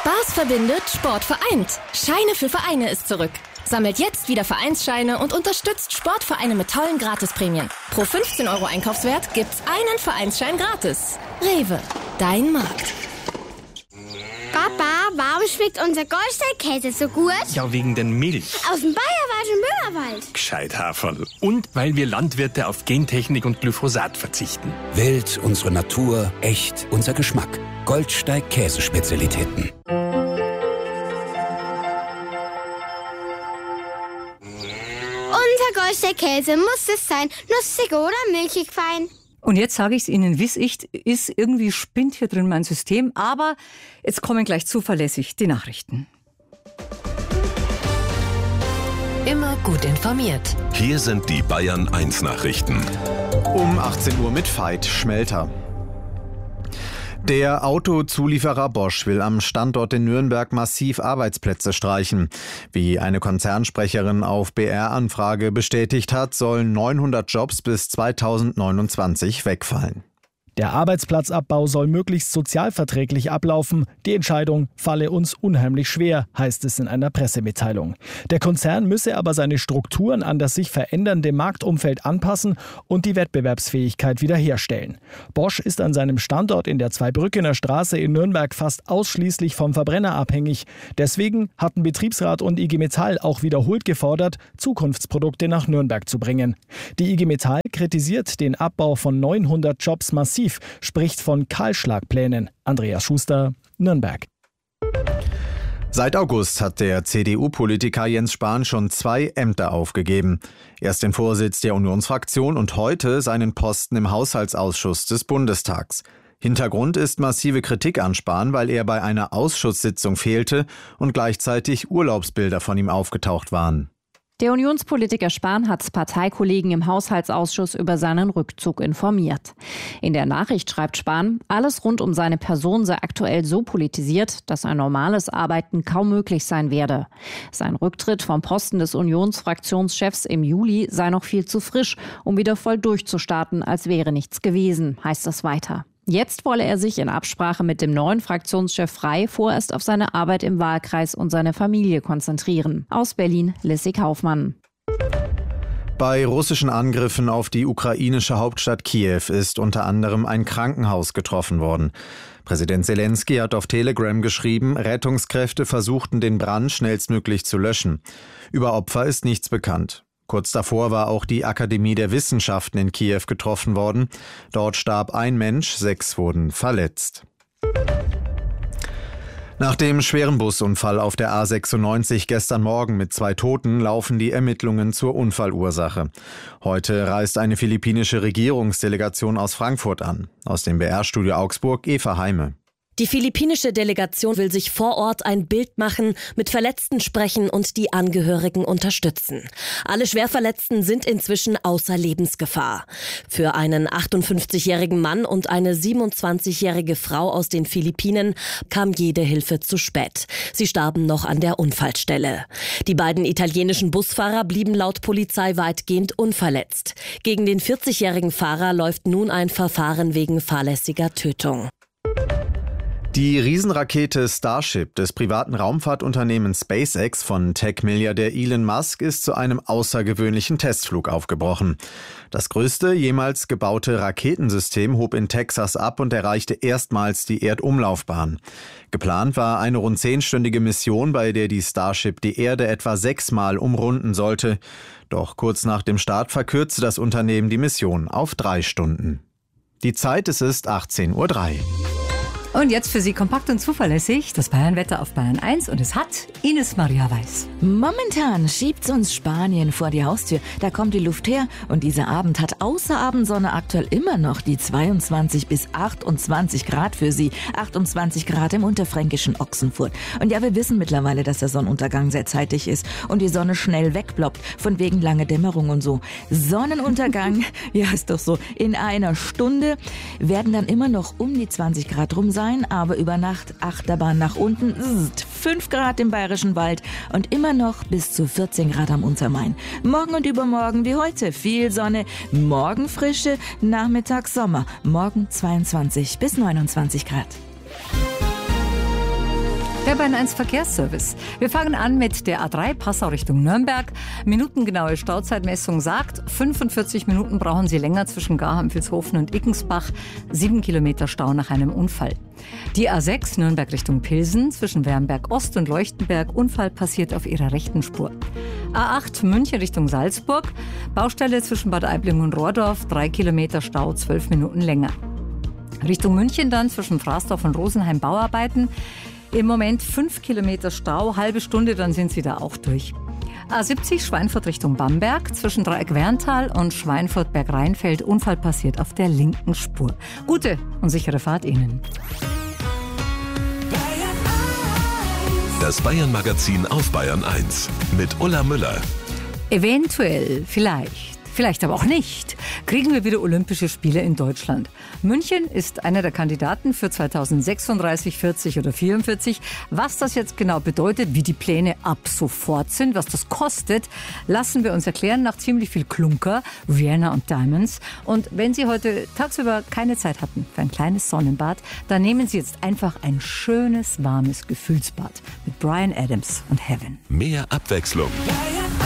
Spaß verbindet, Sport vereint. Scheine für Vereine ist zurück. Sammelt jetzt wieder Vereinsscheine und unterstützt Sportvereine mit tollen Gratisprämien. Pro 15 € Einkaufswert gibt's einen Vereinsschein gratis. Rewe, dein Markt. Papa, warum schmeckt unser Goldstein-Käse so gut? Ja, wegen den Milch. Aus dem bayerischen Müllerwald. Gescheit, Haferl. Und weil wir Landwirte auf Gentechnik und Glyphosat verzichten. Wild, unsere Natur, echt, unser Geschmack. Goldsteig Käsespezialitäten. Unser Goldstein-Käse muss es sein. Nussig oder milchig fein. Und jetzt sage ich es Ihnen, wie's ist, irgendwie spinnt hier drin mein System. Aber jetzt kommen gleich zuverlässig die Nachrichten. Immer gut informiert. Hier sind die Bayern 1 Nachrichten. Um 18 Uhr mit Veit Schmelter. Der Autozulieferer Bosch will am Standort in Nürnberg massiv Arbeitsplätze streichen. Wie eine Konzernsprecherin auf BR-Anfrage bestätigt hat, sollen 900 Jobs bis 2029 wegfallen. Der Arbeitsplatzabbau soll möglichst sozialverträglich ablaufen. Die Entscheidung falle uns unheimlich schwer, heißt es in einer Pressemitteilung. Der Konzern müsse aber seine Strukturen an das sich verändernde Marktumfeld anpassen und die Wettbewerbsfähigkeit wiederherstellen. Bosch ist an seinem Standort in der Zweibrückener Straße in Nürnberg fast ausschließlich vom Verbrenner abhängig. Deswegen hatten Betriebsrat und IG Metall auch wiederholt gefordert, Zukunftsprodukte nach Nürnberg zu bringen. Die IG Metall kritisiert den Abbau von 900 Jobs massiv, spricht von Kahlschlagplänen. Andreas Schuster, Nürnberg. Seit August hat der CDU-Politiker Jens Spahn schon 2 Ämter aufgegeben. Erst den Vorsitz der Unionsfraktion und heute seinen Posten im Haushaltsausschuss des Bundestags. Hintergrund ist massive Kritik an Spahn, weil er bei einer Ausschusssitzung fehlte und gleichzeitig Urlaubsbilder von ihm aufgetaucht waren. Der Unionspolitiker Spahn hat Parteikollegen im Haushaltsausschuss über seinen Rückzug informiert. In der Nachricht schreibt Spahn, alles rund um seine Person sei aktuell so politisiert, dass ein normales Arbeiten kaum möglich sein werde. Sein Rücktritt vom Posten des Unionsfraktionschefs im Juli sei noch viel zu frisch, um wieder voll durchzustarten, als wäre nichts gewesen, heißt es weiter. Jetzt wolle er sich in Absprache mit dem neuen Fraktionschef Frey vorerst auf seine Arbeit im Wahlkreis und seine Familie konzentrieren. Aus Berlin, Lissy Kaufmann. Bei russischen Angriffen auf die ukrainische Hauptstadt Kiew ist unter anderem ein Krankenhaus getroffen worden. Präsident Zelensky hat auf Telegram geschrieben, Rettungskräfte versuchten den Brand schnellstmöglich zu löschen. Über Opfer ist nichts bekannt. Kurz davor war auch die Akademie der Wissenschaften in Kiew getroffen worden. Dort starb ein Mensch, 6 wurden verletzt. Nach dem schweren Busunfall auf der A96 gestern Morgen mit 2 Toten laufen die Ermittlungen zur Unfallursache. Heute reist eine philippinische Regierungsdelegation aus Frankfurt an. Aus dem BR-Studio Augsburg, Eva Heime. Die philippinische Delegation will sich vor Ort ein Bild machen, mit Verletzten sprechen und die Angehörigen unterstützen. Alle Schwerverletzten sind inzwischen außer Lebensgefahr. Für einen 58-jährigen Mann und eine 27-jährige Frau aus den Philippinen kam jede Hilfe zu spät. Sie starben noch an der Unfallstelle. Die beiden italienischen Busfahrer blieben laut Polizei weitgehend unverletzt. Gegen den 40-jährigen Fahrer läuft nun ein Verfahren wegen fahrlässiger Tötung. Die Riesenrakete Starship des privaten Raumfahrtunternehmens SpaceX von Tech-Milliardär Elon Musk ist zu einem außergewöhnlichen Testflug aufgebrochen. Das größte jemals gebaute Raketensystem hob in Texas ab und erreichte erstmals die Erdumlaufbahn. Geplant war eine rund 10-stündige Mission, bei der die Starship die Erde etwa 6-mal umrunden sollte. Doch kurz nach dem Start verkürzte das Unternehmen die Mission auf 3 Stunden. Die Zeit, es ist 18:03 Uhr. Und jetzt für Sie kompakt und zuverlässig das Bayernwetter auf Bayern 1 und es hat Ines Maria Weiß. Momentan schiebt's uns Spanien vor die Haustür. Da kommt die Luft her und dieser Abend hat außer Abendsonne aktuell immer noch die 22 bis 28 Grad für Sie. 28 Grad im unterfränkischen Ochsenfurt. Und ja, wir wissen mittlerweile, dass der Sonnenuntergang sehr zeitig ist und die Sonne schnell wegploppt, von wegen lange Dämmerung und so. Sonnenuntergang, ja ist doch so, in einer Stunde werden dann immer noch um die 20 Grad rum sein, aber über Nacht Achterbahn nach unten, 5 Grad im Bayerischen Wald und immer noch bis zu 14 Grad am Untermain. Morgen und übermorgen wie heute viel Sonne, morgen Frische, nachmittags Sommer, morgen 22 bis 29 Grad. Der Bayern 1 Verkehrsservice. Wir fangen an mit der A3 Passau Richtung Nürnberg. Minutengenaue Stauzeitmessung sagt, 45 Minuten brauchen Sie länger zwischen Garham, Vilshofen und Ickensbach. 7 Kilometer Stau nach einem Unfall. Die A6 Nürnberg Richtung Pilsen zwischen Wernberg Ost und Leuchtenberg. Unfall passiert auf ihrer rechten Spur. A8 München Richtung Salzburg. Baustelle zwischen Bad Aibling und Rohrdorf. 3 Kilometer Stau, 12 Minuten länger. Richtung München dann zwischen Frasdorf und Rosenheim Bauarbeiten. Im Moment 5 Kilometer Stau, halbe Stunde, dann sind Sie da auch durch. A70 Schweinfurt Richtung Bamberg, zwischen Dreieck-Werntal und Schweinfurt-Berg-Rheinfeld. Unfall passiert auf der linken Spur. Gute und sichere Fahrt Ihnen. Das Bayern-Magazin auf Bayern 1 mit Ulla Müller. Eventuell, vielleicht aber auch nicht, kriegen wir wieder Olympische Spiele in Deutschland. München ist einer der Kandidaten für 2036, 40 oder 44. Was das jetzt genau bedeutet, wie die Pläne ab sofort sind, was das kostet, lassen wir uns erklären nach ziemlich viel Klunker, Rihanna und Diamonds. Und wenn Sie heute tagsüber keine Zeit hatten für ein kleines Sonnenbad, dann nehmen Sie jetzt einfach ein schönes, warmes Gefühlsbad mit Bryan Adams und Heaven. Mehr Abwechslung.